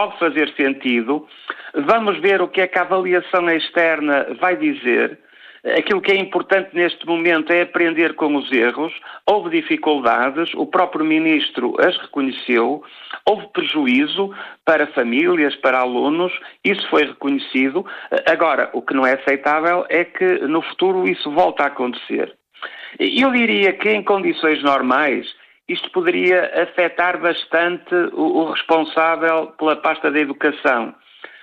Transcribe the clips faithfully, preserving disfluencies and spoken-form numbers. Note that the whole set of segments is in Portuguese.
pode fazer sentido. Vamos ver o que é que a avaliação externa vai dizer. Aquilo que é importante neste momento é aprender com os erros. Houve dificuldades, o próprio Ministro as reconheceu, houve prejuízo para famílias, para alunos, isso foi reconhecido. Agora, o que não é aceitável é que no futuro isso volte a acontecer. Eu diria que em condições normais isto poderia afetar bastante o, o responsável pela pasta da educação.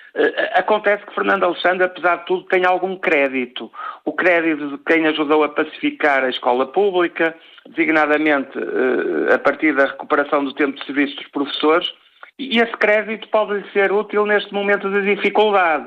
Acontece que Fernando Alexandre, apesar de tudo, tem algum crédito. O crédito de quem ajudou a pacificar a escola pública, designadamente a partir da recuperação do tempo de serviço dos professores, e esse crédito pode ser útil neste momento de dificuldade.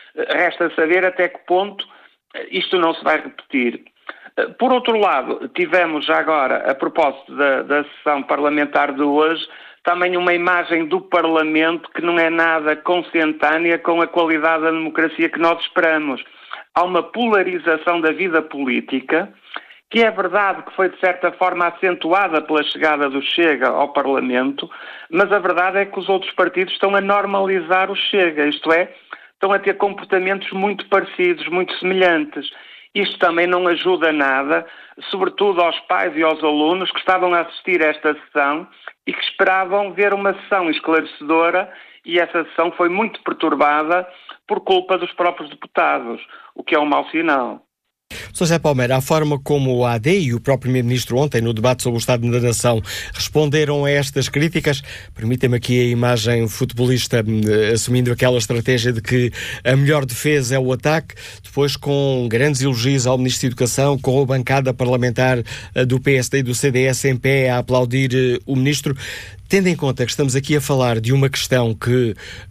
Resta saber até que ponto isto não se vai repetir. Por outro lado, tivemos já agora, a propósito da, da sessão parlamentar de hoje, também uma imagem do Parlamento que não é nada consentânea com a qualidade da democracia que nós esperamos. Há uma polarização da vida política, que é verdade que foi de certa forma acentuada pela chegada do Chega ao Parlamento, mas a verdade é que os outros partidos estão a normalizar o Chega, isto é, estão a ter comportamentos muito parecidos, muito semelhantes. Isto também não ajuda nada, sobretudo aos pais e aos alunos que estavam a assistir a esta sessão e que esperavam ver uma sessão esclarecedora, e essa sessão foi muito perturbada por culpa dos próprios deputados, o que é um mau sinal. doutor José Palmeira, a forma como a A D e o próprio Primeiro-Ministro ontem, no debate sobre o Estado da Nação, responderam a estas críticas, permitem-me aqui a imagem futebolista assumindo aquela estratégia de que a melhor defesa é o ataque, depois com grandes elogios ao Ministro da Educação, com a bancada parlamentar do P S D e do C D S em pé a aplaudir o Ministro. Tendo em conta que estamos aqui a falar de uma questão que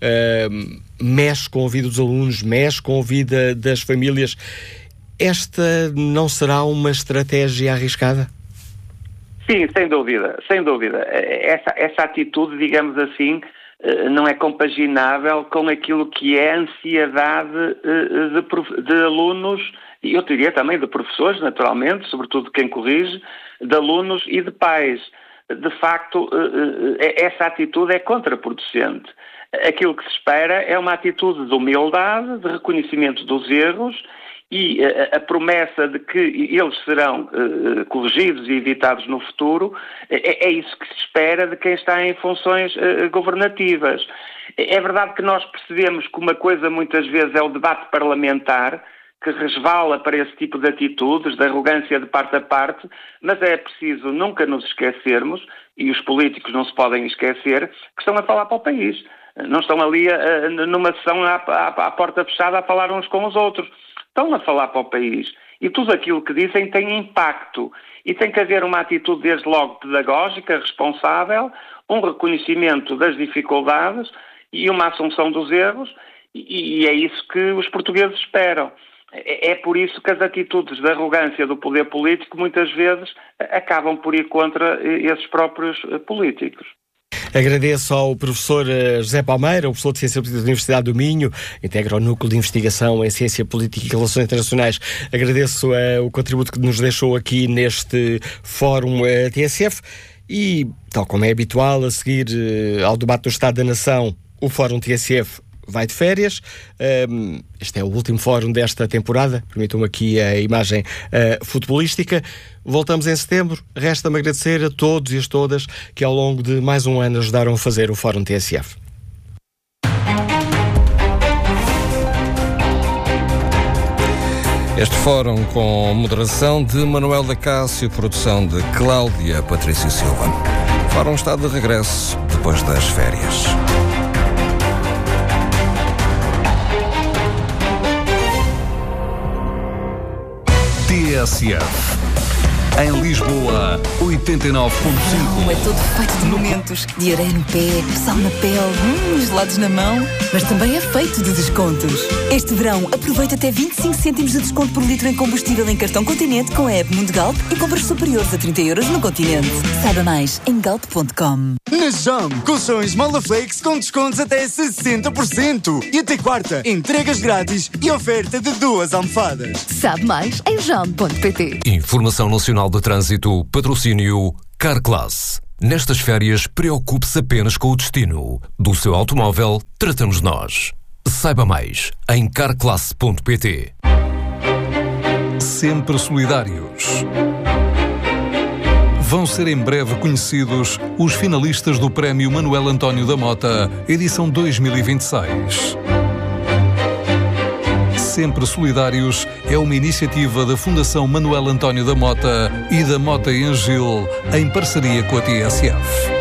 uh, mexe com a vida dos alunos, mexe com a vida das famílias, esta não será uma estratégia arriscada? Sim, sem dúvida, sem dúvida. Essa, essa atitude, digamos assim, não é compaginável com aquilo que é a ansiedade de, de alunos, e eu diria também de professores, naturalmente, sobretudo quem corrige, de alunos e de pais. De facto, essa atitude é contraproducente. Aquilo que se espera é uma atitude de humildade, de reconhecimento dos erros, e a, a promessa de que eles serão uh, corrigidos e evitados no futuro, é, é isso que se espera de quem está em funções uh, governativas. É verdade que nós percebemos que uma coisa muitas vezes é o debate parlamentar, que resvala para esse tipo de atitudes, de arrogância de parte a parte, mas é preciso nunca nos esquecermos, e os políticos não se podem esquecer, que estão a falar para o país. Não estão ali a, a, numa sessão à, à, à porta fechada a falar uns com os outros. Estão a falar para o país. E tudo aquilo que dizem tem impacto. E tem que haver uma atitude desde logo pedagógica, responsável, um reconhecimento das dificuldades e uma assunção dos erros, e, e é isso que os portugueses esperam. É, é por isso que as atitudes de arrogância do poder político muitas vezes acabam por ir contra esses próprios políticos. Agradeço ao professor José Palmeira, o professor de Ciência Política da Universidade do Minho, integra o Núcleo de Investigação em Ciência Política e Relações Internacionais. Agradeço uh, o contributo que nos deixou aqui neste Fórum uh, T S F e, tal como é habitual, a seguir uh, ao debate do Estado da Nação, o Fórum T S F vai de férias. Um, este é o último fórum desta temporada. Permitam-me aqui a imagem uh, futebolística. Voltamos em setembro. Resta-me agradecer a todos e a todas que ao longo de mais um ano ajudaram a fazer o Fórum T S F. Este fórum com moderação de Manuel da Cássio, produção de Cláudia Patrício Silva. O fórum está de regresso depois das férias. T S F. Em Lisboa, oitenta e nove ponto cinco. É todo feito de momentos, de areia no pé, sal na pele, hum, gelados na mão, mas também é feito de descontos. Este verão, aproveita até vinte e cinco cêntimos de desconto por litro em combustível em cartão Continente com a app Mundo Galp e compras superiores a trinta euros no Continente. Saiba mais em galp ponto com. Na Jam, colchões Molaflex com descontos até sessenta por cento. E até quarta, entregas grátis e oferta de duas almofadas. Sabe mais em jam ponto pt. Informação Nacional de Trânsito, patrocínio Carclass. Nestas férias, preocupe-se apenas com o destino. Do seu automóvel, tratamos nós. Saiba mais em carclasse ponto pt. Sempre solidários. Vão ser em breve conhecidos os finalistas do Prémio Manuel António da Mota, edição dois mil e vinte e seis. Sempre Solidários é uma iniciativa da Fundação Manuel António da Mota e da Mota em Gil, em parceria com a T S F.